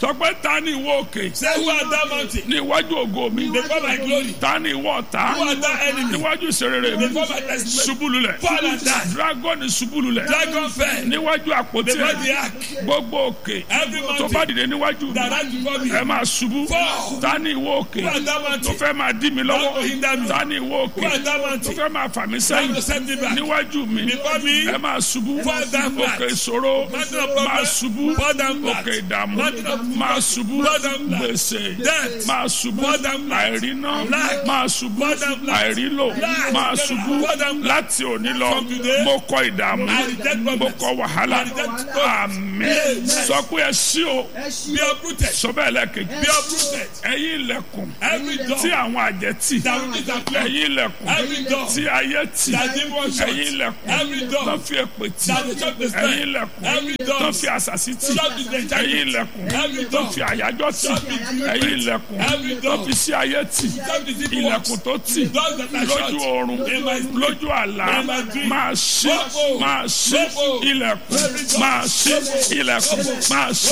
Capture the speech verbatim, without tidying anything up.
sọ pé ta ni ìwọ òkè. Say who are that mountain? ní iwájú ògo mi. Before my glory. ta ni ìwọ ọ̀tá. Who are that enemy? níwájú ìṣerere mi. Before my testimony. ṣubú lulẹ̀. Fall and die. dragon ṣubú lulẹ̀. Dragon fell. níwájú àpótí Before ẹ̀. the ark. gbogbo òkè. Every tó bá mountain. dìde níwájú That rise before me. ẹ máa ṣubú. Fall. ta ni ìwọ òkè. Who are that tó mountain? fẹ́ máa dí mi That will lọ́wọ́. hinder me. ta ni ìwọ Who òkè. are that tó mountain? fẹ́ máa fà mí That will sẹ́yìn. set me back. níwájú mi Before me. ẹ máa ṣubú. Fall down flat. òkè ìṣòro Mountain of máa problem. ṣubú. Fall down flat. òkè ìdààmú Mountain of máa ṣubú. Fall down flat. gbèsè Death. máa ṣubú. Fall down flat. àìríná Lack. máa ṣubú. Fall down flat. àìrílò Lack. máa ṣubú. Fall down flat. láti òní lọ From today, mo kọ ìdààmú I reject mo problems. kọ wàhálà I reject problems. àmín. sọ pé ẹ ṣí o Be uprooted. sọ bẹ́ẹ̀ lẹ́ẹ̀kejì. Be uprooted. ẹ̀yin ilẹ̀kùn Every door. tí àwọn àjẹ́ tì. That will disappear. ẹ̀yin ilẹ̀kùn Every door. tí ayé tì. That demon will shut. ẹ̀yin ilẹ̀kùn Every door. tó fi èpè tì. That will shut the ẹ̀yin stand. ilẹ̀kùn Every door. tó fi àṣàsí tì. Shut the ẹ̀yin enchantment. ilẹ̀kùn Every tó door. fi àyájọ́ tì. Shut the enchantment. ẹ̀yin ilẹ̀kùn Every tó door. fi sí ayé tì. Shut the demon ilẹ̀kùn works. tó tì Doors that are lójú shut. oorun In my sleep. lójú àlá In my dream. máa ṣí Gbogbo. máa ṣí Gbogbo. ilẹ̀kùn Every door. máa ṣí ilẹ̀kùn máa ṣí.